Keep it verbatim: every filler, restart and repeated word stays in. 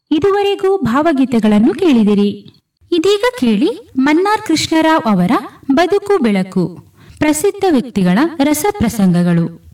ಇದುವರೆಗೂ ಭಾವಗೀತೆಗಳನ್ನು ಕೇಳಿದಿರಿ. ಇದೀಗ ಕೇಳಿ ಮನ್ನಾರ್ ಕೃಷ್ಣರಾವ್ ಅವರ ಬದುಕು ಬೆಳಕು, ಪ್ರಸಿದ್ಧ ವ್ಯಕ್ತಿಗಳ ರಸಪ್ರಸಂಗಗಳು.